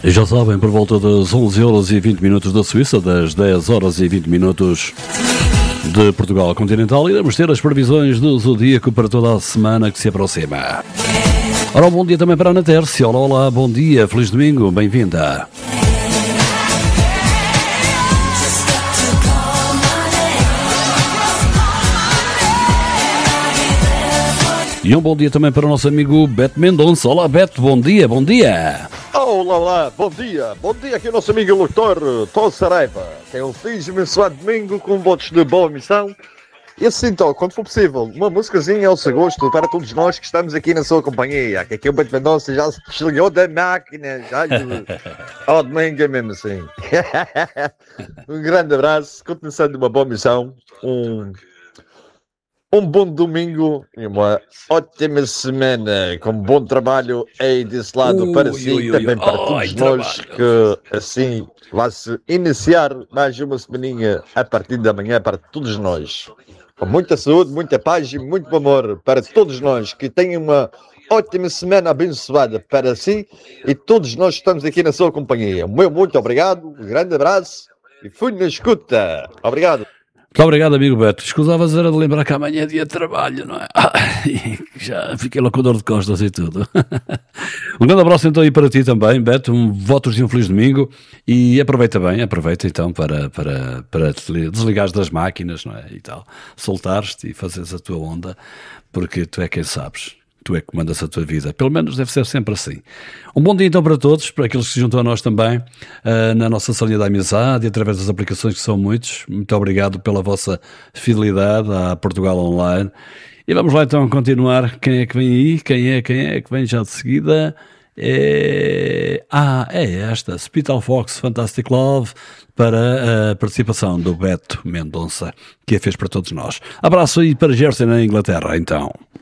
Já sabem, por volta das 11 horas e 20 minutos da Suíça, das 10 horas e 20 minutos de Portugal continental, iremos ter as previsões do Zodíaco para toda a semana que se aproxima. Ora, um bom dia também para a Ana Tércia. Olá, olá, bom dia, feliz domingo, bem-vinda. E um bom dia também para o nosso amigo Beto Mendonça. Olá, Beto, bom dia, bom dia. Olá, olá, bom dia aqui o nosso amigo Locutor Tó Saraiva. Tem um feliz e abençoado domingo com votos de boa missão. E assim, então, quando for possível, uma músicazinha ao seu gosto para todos nós que estamos aqui na sua companhia. Que aqui o Beto Mendonça já se desligou da máquina, já ao domingo é mesmo assim. Um grande abraço, continuação de uma boa missão, um bom domingo e uma ótima semana, com bom trabalho aí desse lado para si, também para todos nós, que assim vai-se iniciar mais uma semaninha a partir da manhã para todos nós. Com muita saúde, muita paz e muito amor para todos nós, que tenham uma ótima semana abençoada para si e todos nós que estamos aqui na sua companhia. Muito obrigado, um grande abraço e fui na escuta. Obrigado. Muito obrigado, amigo Beto. Escusavas era de lembrar que amanhã é dia de trabalho, não é? Já fiquei lá com dor de costas e tudo. Um grande abraço então aí para ti também, Beto. Votos de um feliz domingo. E aproveita então para te desligares das máquinas, não é? E tal. Soltares-te e fazeres a tua onda, porque tu é quem sabes. Tu é que comandas a tua vida. Pelo menos deve ser sempre assim. Um bom dia então para todos, para aqueles que se juntam a nós também, na nossa salinha da amizade e através das aplicações que são muitos. Muito obrigado pela vossa fidelidade à Portugal Online. E vamos lá então continuar. Quem é que vem aí? Quem é que vem já de seguida? É esta, Spital Fox, Fantastic Love, para a participação do Beto Mendonça, que a fez para todos nós. Abraço aí para Jersey, na Inglaterra, então.